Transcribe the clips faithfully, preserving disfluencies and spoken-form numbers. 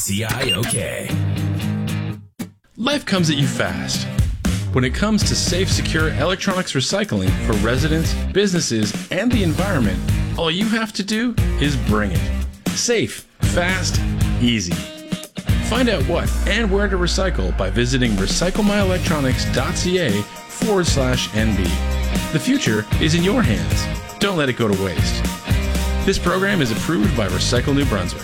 C I O K. Life comes at you fast. When it comes to safe, secure electronics recycling for residents, businesses, and the environment, all you have to do is bring it. Safe, fast, easy. Find out what and where to recycle by visiting recyclemyelectronics.ca forward slash NB. The future is in your hands. Don't let it go to waste. This program is approved by Recycle New Brunswick.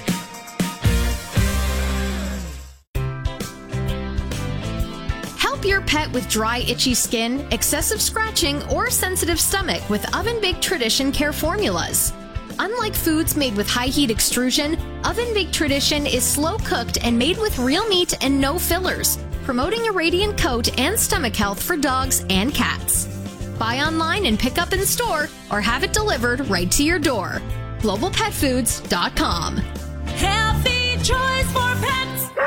Help your pet with dry, itchy skin, excessive scratching, or sensitive stomach with Oven Baked Tradition Care formulas. Unlike foods made with high heat extrusion, Oven Baked Tradition is slow cooked and made with real meat and no fillers, promoting a radiant coat and stomach health for dogs and cats. Buy online and pick up in store or have it delivered right to your door. global pet foods dot com. Healthy choice for pets.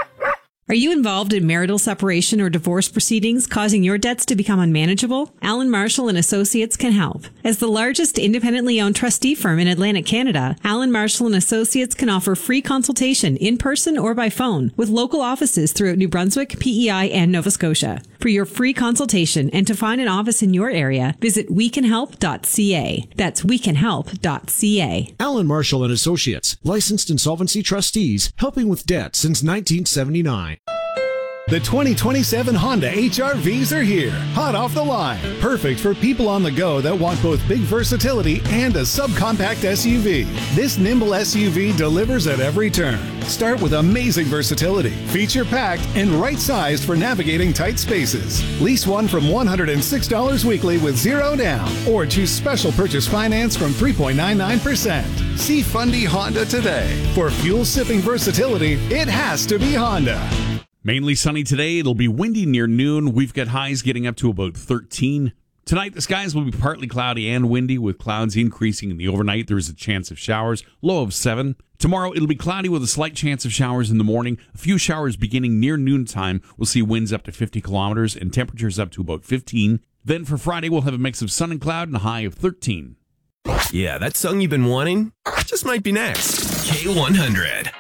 Are you involved in marital separation or divorce proceedings causing your debts to become unmanageable? Allen Marshall and Associates can help. As the largest independently owned trustee firm in Atlantic Canada, Allen Marshall and Associates can offer free consultation in person or by phone with local offices throughout New Brunswick, P E I, and Nova Scotia. For your free consultation and to find an office in your area, visit we can help dot c a. That's we can help dot c a. Allen Marshall and Associates, licensed insolvency trustees, helping with debt since nineteen seventy-nine. The twenty twenty-seven Honda H R Vs are here, hot off the line. Perfect for people on the go that want both big versatility and a subcompact S U V. This nimble S U V delivers at every turn. Start with amazing versatility, feature-packed, and right-sized for navigating tight spaces. Lease one from one hundred six dollars weekly with zero down, or choose special purchase finance from three point nine nine percent. See Fundy Honda today. For fuel-sipping versatility, it has to be Honda. Mainly sunny today. It'll be windy near noon. We've got highs getting up to about thirteen. Tonight, the skies will be partly cloudy and windy, with clouds increasing in the overnight. There is a chance of showers, low of seven. Tomorrow, it'll be cloudy with a slight chance of showers in the morning. A few showers beginning near noontime. We'll see winds up to fifty kilometers and temperatures up to about fifteen. Then for Friday, we'll have a mix of sun and cloud and a high of thirteen. Yeah, that song you've been wanting just might be next. K one hundred.